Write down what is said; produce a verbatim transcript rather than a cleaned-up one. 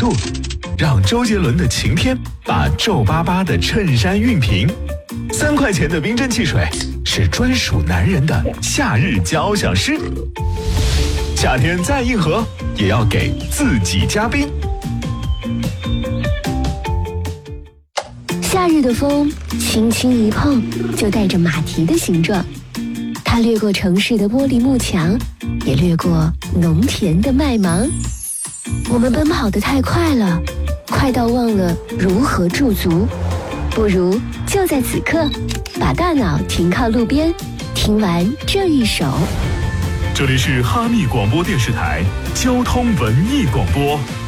度，让周杰伦的晴天把皱巴巴的衬衫熨平。三块钱的冰镇汽水是专属男人的夏日交响诗。夏天再硬核，也要给自己加冰。 夏日的风轻轻一碰，就带着马蹄的形状。它掠过城市的玻璃幕墙，也掠过农田的麦芒。我们奔跑得太快了，快到忘了如何驻足。不如就在此刻，把大脑停靠路边，听完这一首。 这里是哈密广播电视台交通文艺广播。